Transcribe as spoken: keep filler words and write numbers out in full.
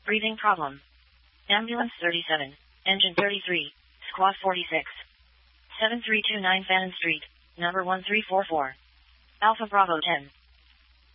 Breathing problem. Ambulance thirty-seven. Engine thirty-three. Squad forty-six. seven three two nine Fannin Street, number one three four four. Alpha Bravo ten.